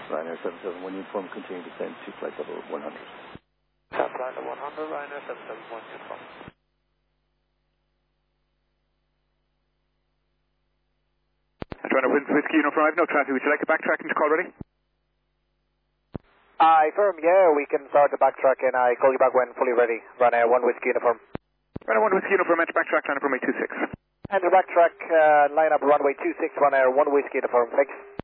Ryanair 771 uniform, continue to descend to flight level 100. Flight level 100, Ryanair 771 uniform. Toronto Whiskey Uniform 5, no traffic. Would you like a backtrack into call ready? Aye, firm, yeah, we can start the backtrack and I call you back when fully ready. Ryanair 1 Whiskey Uniform. Ryanair 1 Whiskey Uniform, enter backtrack, line up runway 26. Enter backtrack, line up runway 26, Ryanair 1 Whiskey Uniform, thanks.